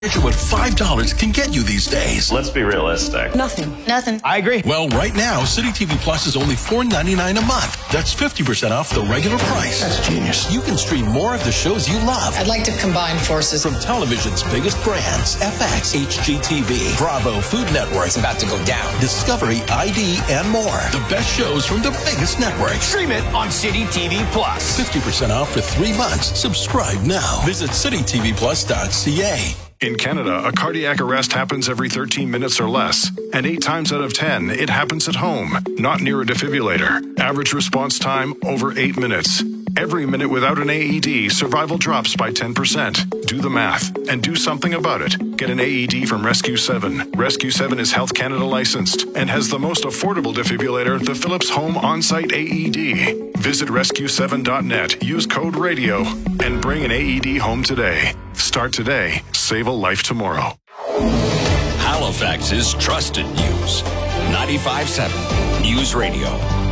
What $5 can get you these days. Let's be realistic. Nothing. I agree. Well, right now, City TV Plus is only $4.99 a month. That's 50% off the regular price. That's genius. You can stream more of the shows you love. I'd like to combine forces. From television's biggest brands, FX, HGTV, Bravo, Food Network. It's about to go down. Discovery, ID, and more. The best shows from the biggest networks. Stream it on City TV Plus. 50% off for 3 months. Subscribe now. Visit citytvplus.ca. In Canada, a cardiac arrest happens every 13 minutes or less, and 8 times out of 10, it happens at home, not near a defibrillator. Average response time, over 8 minutes. Every minute without an AED, survival drops by 10%. Do the math, and do something about it. Get an AED from Rescue 7. Rescue 7 is Health Canada licensed, and has the most affordable defibrillator, the Philips Home On-Site AED. Visit rescue7.net, use code RADIO, and bring an AED home today. Start today. Save a life tomorrow. Halifax's trusted news. 95.7 News Radio.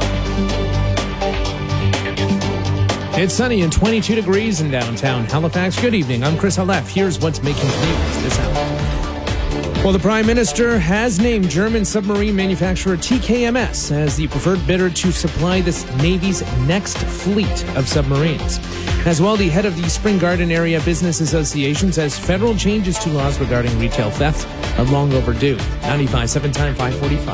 It's sunny and 22 degrees in downtown Halifax. Good evening. I'm Chris Aleph. Here's what's making news this hour. Well, the Prime Minister has named German submarine manufacturer TKMS as the preferred bidder to supply the Navy's next fleet of submarines. As well, the head of the Spring Garden Area Business Association says federal changes to laws regarding retail theft are long overdue. 95.7 Time 5:45.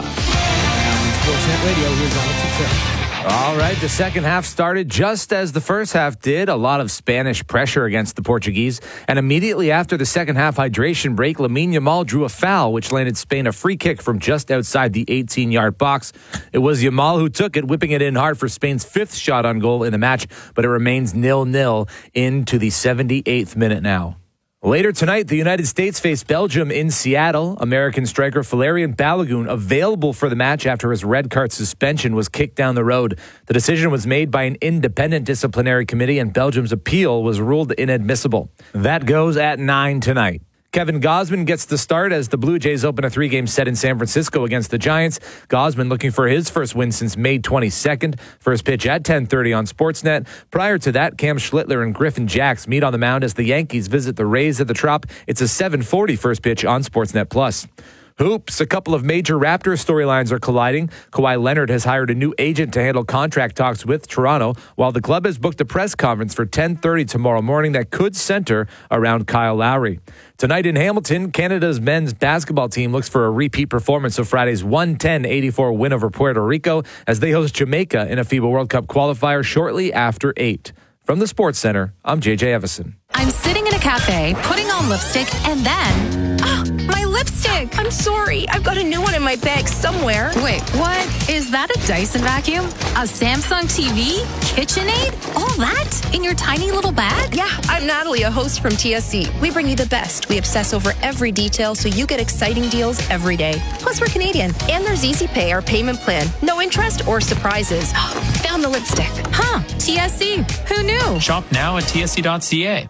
On Sportsnet Radio, here's Alex Fitzgerald. All right, the second half started just as the first half did. A lot of Spanish pressure against the Portuguese. And immediately after the second half hydration break, Lamine Yamal drew a foul, which landed Spain a free kick from just outside the 18-yard box. It was Yamal who took it, whipping it in hard for Spain's 5th shot on goal in the match, but it remains 0-0 into the 78th minute now. Later tonight, the United States face Belgium in Seattle. American striker Valerian Balogun, available for the match after his red card suspension, was kicked down the road. The decision was made by an independent disciplinary committee, and Belgium's appeal was ruled inadmissible. That goes at 9 tonight. Kevin Gausman gets the start as the Blue Jays open a 3-game set in San Francisco against the Giants. Gausman looking for his first win since May 22nd. First pitch at 10:30 on Sportsnet. Prior to that, Cam Schlittler and Griffin Jacks meet on the mound as the Yankees visit the Rays at the Trop. It's a 7:40 first pitch on Sportsnet Plus. Hoops, a couple of major Raptors storylines are colliding. Kawhi Leonard has hired a new agent to handle contract talks with Toronto, while the club has booked a press conference for 10:30 tomorrow morning that could center around Kyle Lowry. Tonight in Hamilton, Canada's men's basketball team looks for a repeat performance of Friday's 110-84 win over Puerto Rico as they host Jamaica in a FIBA World Cup qualifier shortly after 8. From the Sports Center, I'm JJ Evison. I'm sitting in a cafe, putting on lipstick, and then... my lipstick! I'm sorry. I've got a new one in my bag somewhere. Wait, what? Is that a Dyson vacuum? A Samsung TV? KitchenAid? All that? In your tiny little bag? Yeah, I'm Natalie, a host from TSC. We bring you the best. We obsess over every detail so you get exciting deals every day. Plus, we're Canadian. And there's Easy Pay, our payment plan. No interest or surprises. Found the lipstick. Huh, TSC. Who knew? Shop now at tsc.ca.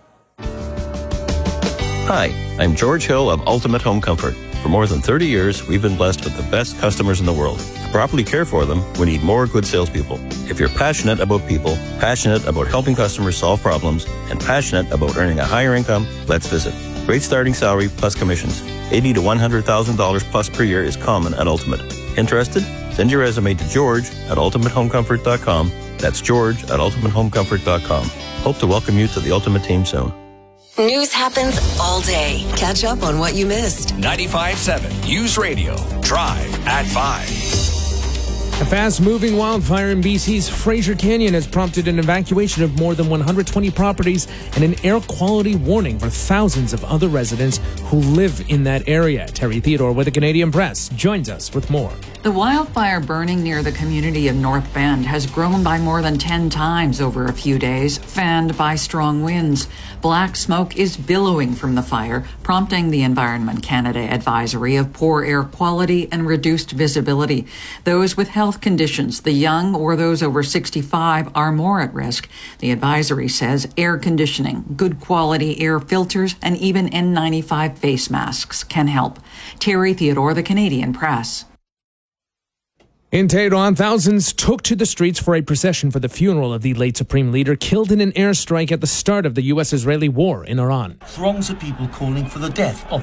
Hi, I'm George Hill of Ultimate Home Comfort. For more than 30 years, we've been blessed with the best customers in the world. To properly care for them, we need more good salespeople. If you're passionate about people, passionate about helping customers solve problems, and passionate about earning a higher income, let's visit. Great starting salary plus commissions. $80,000 to $100,000 plus per year is common at Ultimate. Interested? Send your resume to George at ultimatehomecomfort.com. That's George at ultimatehomecomfort.com. Hope to welcome you to the Ultimate team soon. News happens all day. Catch up on what you missed. 95.7 News Radio. Drive at 5. A fast-moving wildfire in BC's Fraser Canyon has prompted an evacuation of more than 120 properties and an air quality warning for thousands of other residents who live in that area. Terry Theodore with the Canadian Press joins us with more. The wildfire burning near the community of North Bend has grown by more than 10 times over a few days, fanned by strong winds. Black smoke is billowing from the fire, prompting the Environment Canada advisory of poor air quality and reduced visibility. Those with health conditions, the young or those over 65 are more at risk. The advisory says air conditioning, good quality air filters, and even N95 face masks can help. Terry Theodore, the Canadian Press. In Tehran, thousands took to the streets for a procession for the funeral of the late supreme leader killed in an airstrike at the start of the U.S.-Israeli war in Iran. Throngs of people calling for the death of